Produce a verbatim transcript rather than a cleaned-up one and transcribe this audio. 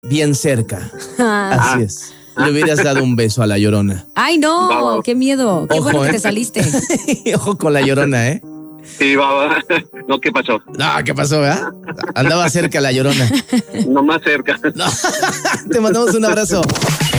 bien cerca. Ah. Así es. Le hubieras dado un beso a la Llorona. Ay, no, Va, va. qué miedo. Qué Ojo, bueno que ¿eh? te saliste. Ojo con la Llorona, ¿eh? Sí, va, va. No, ¿qué pasó? No, ¿qué pasó, verdad? Andaba cerca la Llorona. No más cerca. No. Te mandamos un abrazo.